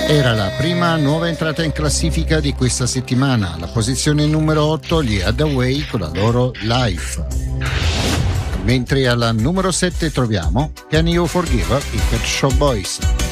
Era la prima nuova entrata in classifica di questa settimana. Alla posizione numero 8 gli Hathaway con la loro Life. Mentre alla numero 7 troviamo Can You Forgive i Pet Shop Boys.